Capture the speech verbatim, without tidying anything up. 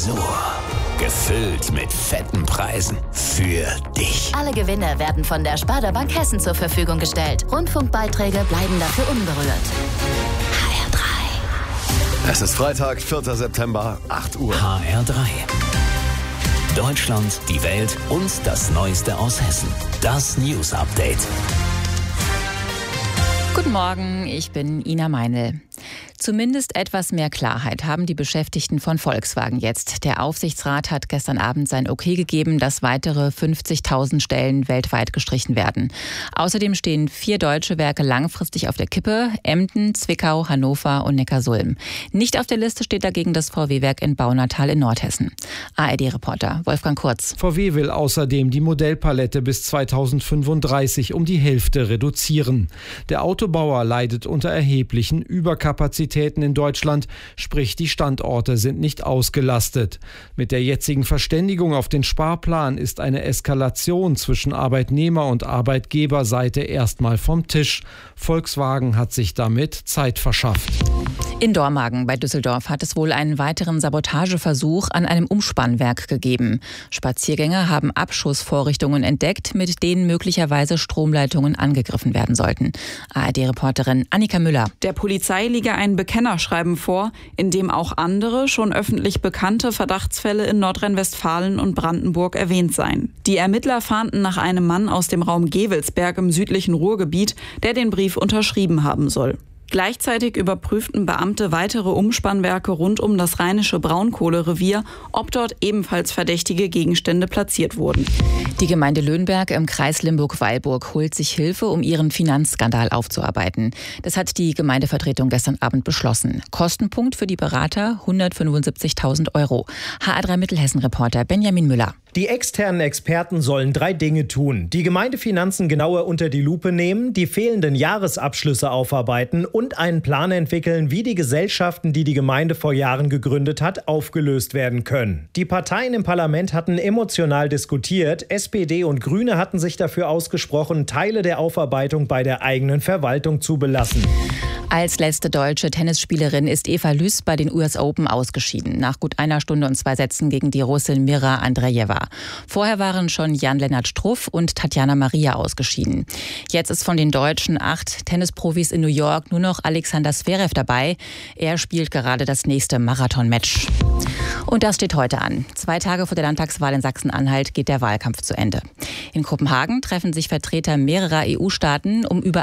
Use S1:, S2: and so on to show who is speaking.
S1: Tresor. Gefüllt mit fetten Preisen für dich.
S2: Alle Gewinne werden von der Sparda Bank Hessen zur Verfügung gestellt. Rundfunkbeiträge bleiben dafür unberührt. H R drei.
S3: Es ist Freitag, vierter September, acht Uhr.
S1: H R drei. Deutschland, die Welt und das Neueste aus Hessen. Das News Update.
S4: Guten Morgen, ich bin Ina Meinl. Zumindest etwas mehr Klarheit haben die Beschäftigten von Volkswagen jetzt. Der Aufsichtsrat hat gestern Abend sein Okay gegeben, dass weitere fünfzigtausend Stellen weltweit gestrichen werden. Außerdem stehen vier deutsche Werke langfristig auf der Kippe: Emden, Zwickau, Hannover und Neckarsulm. Nicht auf der Liste steht dagegen das V W-Werk in Baunatal in Nordhessen. A R D-Reporter Wolfgang Kurz.
S5: V W will außerdem die Modellpalette bis zweitausendfünfunddreißig um die Hälfte reduzieren. Der Autobauer leidet unter erheblichen Überkapazitäten in Deutschland, sprich die Standorte sind nicht ausgelastet. Mit der jetzigen Verständigung auf den Sparplan ist eine Eskalation zwischen Arbeitnehmer- und Arbeitgeberseite erstmal vom Tisch. Volkswagen hat sich damit Zeit verschafft.
S4: In Dormagen bei Düsseldorf hat es wohl einen weiteren Sabotageversuch an einem Umspannwerk gegeben. Spaziergänger haben Abschussvorrichtungen entdeckt, mit denen möglicherweise Stromleitungen angegriffen werden sollten. A R D-Reporterin Annika Müller.
S6: Der Polizei liege ein Bekennerschreiben vor, in dem auch andere, schon öffentlich bekannte Verdachtsfälle in Nordrhein-Westfalen und Brandenburg erwähnt seien. Die Ermittler fahnden nach einem Mann aus dem Raum Gevelsberg im südlichen Ruhrgebiet, der den Brief unterschrieben haben soll. Gleichzeitig überprüften Beamte weitere Umspannwerke rund um das rheinische Braunkohlerevier, ob dort ebenfalls verdächtige Gegenstände platziert wurden.
S4: Die Gemeinde Löhnberg im Kreis Limburg-Weilburg holt sich Hilfe, um ihren Finanzskandal aufzuarbeiten. Das hat die Gemeindevertretung gestern Abend beschlossen. Kostenpunkt für die Berater hundertfünfundsiebzigtausend Euro. H R drei Mittelhessen-Reporter Benjamin Müller.
S7: Die externen Experten sollen drei Dinge tun: die Gemeindefinanzen genauer unter die Lupe nehmen, die fehlenden Jahresabschlüsse aufarbeiten und einen Plan entwickeln, wie die Gesellschaften, die die Gemeinde vor Jahren gegründet hat, aufgelöst werden können. Die Parteien im Parlament hatten emotional diskutiert. S P D und Grüne hatten sich dafür ausgesprochen, Teile der Aufarbeitung bei der eigenen Verwaltung zu belassen.
S4: Als letzte deutsche Tennisspielerin ist Eva Lüß bei den U S Open ausgeschieden. Nach gut einer Stunde und zwei Sätzen gegen die Russin Mira Andrejewa. Vorher waren schon Jan-Lennart Struff und Tatjana Maria ausgeschieden. Jetzt ist von den deutschen acht Tennisprofis in New York nur noch Alexander Zverev dabei. Er spielt gerade das nächste Marathon-Match. Und das steht heute an. Zwei Tage vor der Landtagswahl in Sachsen-Anhalt geht der Wahlkampf zu Ende. In Kopenhagen treffen sich Vertreter mehrerer E U-Staaten, um über